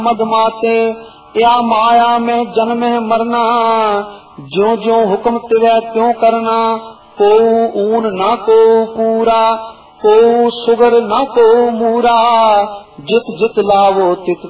मदमाते या माया में जन्म है मरना, जो जो हुक्म तिवै त्यों करना। को ऊन ना को पूरा, को सुगर ना को मूरा, जित जित लावो तित